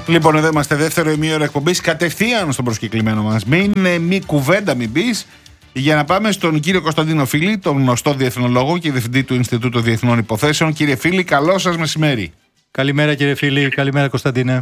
Λοιπόν, εδώ είμαστε, δεύτερο ημίωρο εκπομπής. Κατευθείαν στον προσκεκλημένο μας. Μη κουβέντα, μην πεις. Για να πάμε στον κύριο Κωνσταντίνο Φίλη, τον γνωστό διεθνολόγο και διευθυντή του Ινστιτούτου Διεθνών Υποθέσεων. Κύριε Φίλη, καλό σας μεσημέρι. Καλημέρα κύριε Φίλη, καλημέρα Κωνσταντίνε.